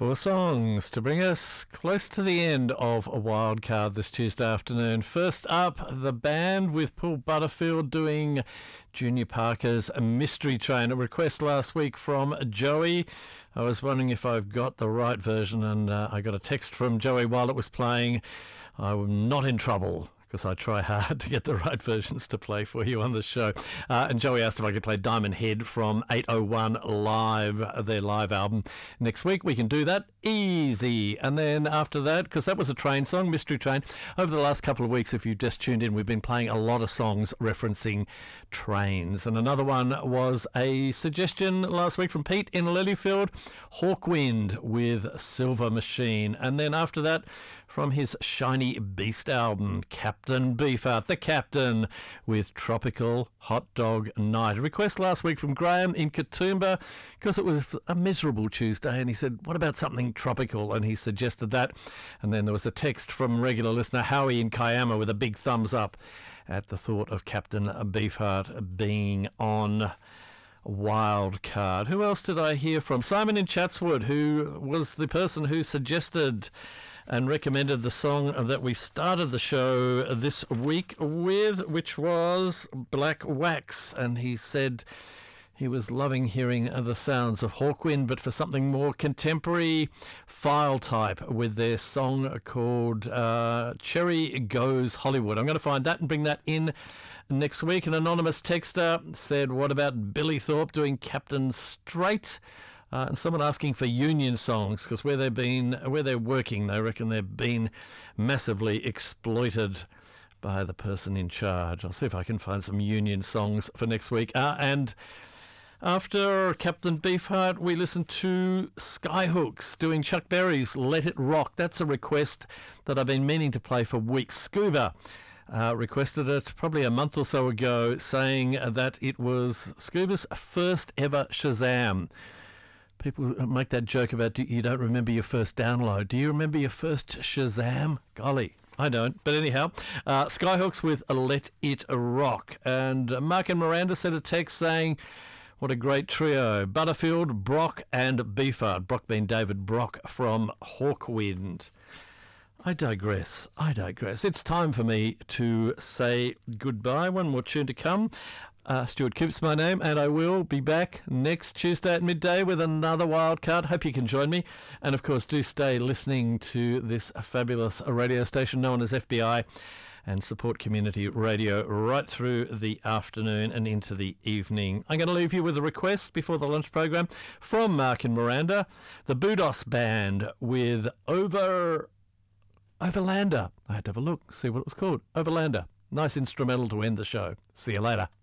Four songs to bring us close to the end of a Wildcard this Tuesday afternoon. First up, the band with Paul Butterfield doing Junior Parker's Mystery Train, a request last week from Joey. I was wondering if I've got the right version, and I got a text from Joey while it was playing. I'm not in trouble, because I try hard to get the right versions to play for you on the show. And Joey asked if I could play Diamond Head from 801 Live, their live album. Next week we can do that easy. And then after that, because that was a train song, Mystery Train, over the last couple of weeks, if you've just tuned in, we've been playing a lot of songs referencing trains. And another one was a suggestion last week from Pete in Lilyfield, Hawkwind with Silver Machine. And then after that, from his Shiny Beast album, Captain Beefheart, the Captain, with Tropical Hot Dog Night. A request last week from Graham in Katoomba, because it was a miserable Tuesday, and he said, what about something tropical? And he suggested that. And then there was a text from regular listener Howie in Kiama with a big thumbs up at the thought of Captain Beefheart being on Wildcard. Who else did I hear from? Simon in Chatswood, who was the person who suggested and recommended the song that we started the show this week with, which was Black Wax. And he said he was loving hearing the sounds of Hawkwind, but for something more contemporary, File Type with their song called Cherry Goes Hollywood. I'm going to find that and bring that in next week. An anonymous texter said, what about Billy Thorpe doing Captain Straight? And someone asking for union songs, because where they're working, they reckon they've been massively exploited by the person in charge. I'll see if I can find some union songs for next week. And after Captain Beefheart, we listened to Skyhooks doing Chuck Berry's Let It Rock. That's a request that I've been meaning to play for weeks. Scuba requested it probably a month or so ago, saying that it was Scuba's first ever Shazam. People make that joke about you don't remember your first download. Do you remember your first Shazam? Golly, I don't. But anyhow, Skyhooks with Let It Rock. And Mark and Miranda sent a text saying, what a great trio. Butterfield, Brock and Beefheart. Brock being David Brock from Hawkwind. I digress. It's time for me to say goodbye. One more tune to come. Stuart Coop's my name, and I will be back next Tuesday at midday with another Wildcard. Hope you can join me. And, of course, do stay listening to this fabulous radio station known as FBI and support community radio right through the afternoon and into the evening. I'm going to leave you with a request before the lunch program from Mark and Miranda, the Budos Band with Overlander. I had to have a look, see what it was called. Overlander. Nice instrumental to end the show. See you later.